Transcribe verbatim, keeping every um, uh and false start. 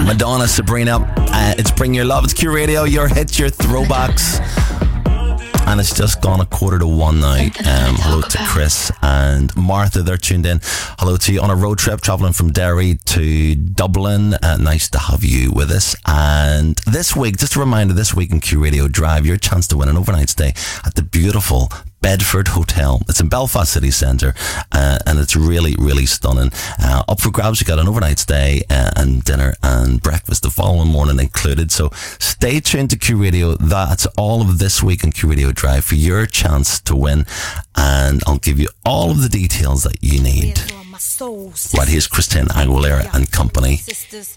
Madonna, Sabrina. Uh, it's Bring Your Love. It's Q Radio. Your hits, your throwbacks. And it's just gone a quarter to one now. Um, hello to Chris and Martha. They're tuned in. Hello to you on a road trip travelling from Derry to Dublin. Uh, nice to have you with us. And this week, just a reminder, this week in Q Radio Drive, your chance to win an overnight stay at the beautiful Bedford Hotel. It's in Belfast City Centre, uh, and it's really, really stunning. Uh, up for grabs, you got an overnight stay uh, and dinner and breakfast the following morning included. So stay tuned to Q Radio. That's all of this week in Q Radio Drive for your chance to win, and I'll give you all of the details that you need. Right, here's Christina Aguilera and company.